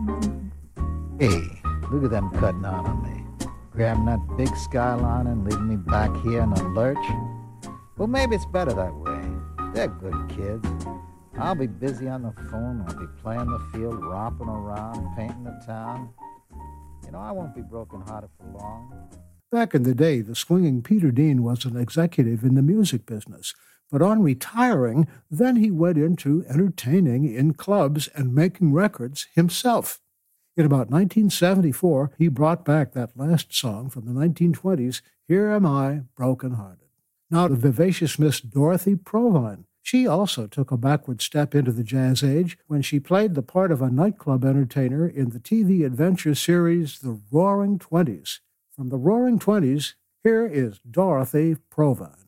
Hey, look at them cutting on me. Grabbing that big skyline and leaving me back here in a lurch. Well, maybe it's better that way. They're good kids. I'll be busy on the phone, I'll be playing the field, romping around, painting the town. I won't be broken-hearted for long. Back in the day, the swinging Peter Dean was an executive in the music business. But on retiring, then he went into entertaining in clubs and making records himself. In about 1974, he brought back that last song from the 1920s, Here Am I, Broken Hearted. Now, the vivacious Miss Dorothy Provine. She also took a backward step into the jazz age when she played the part of a nightclub entertainer in the TV adventure series The Roaring Twenties. From the Roaring Twenties, here is Dorothy Provine.